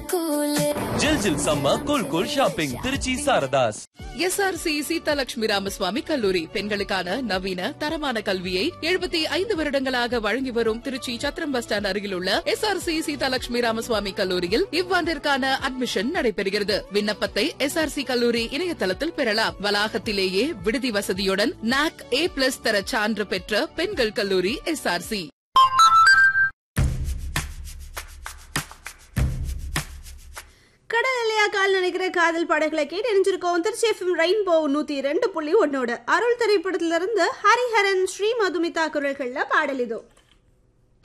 ஜில் ஜில் சம்ம cool cool shopping Trichy Saradhas. SRC Seethalakshmi Ramaswamy கல்லூரி பெண்களுக்கான நவீன தரமான கல்வியை 75 வருடங்களாக வழங்கி வரும் திருச்சி சத்திரம் பஸ் ஸ்டாண்ட் அருகில் உள்ள எஸ்ஆர்சி சீதாலட்சுமி ராமசுவாமி கல்லூரியில் இவ்வாண்டிற்கான அட்மிஷன் நடைபெறுகிறது. விண்ணப்பத்தை எஸ்ஆர்சி கல்லூரி இணையதளத்தில் பெறலாம். வளாகத்திலேயே விடுதி வசதியுடன் NAC A+ தர சான்று பெற்ற பெண்கள் கல்லூரி எஸ்ஆர்சி. கடல் இல்லையா கால் நினைக்கிற காதல் பாடல்களை கேட்டு எரிஞ்சிருக்கோம். திருச்சி FM ரெயின்போ 102.1 அருள் திரைப்படத்திலிருந்து ஹரிஹரன் ஸ்ரீ மதுமிதா குரல்கள்ல பாடல் இதோ.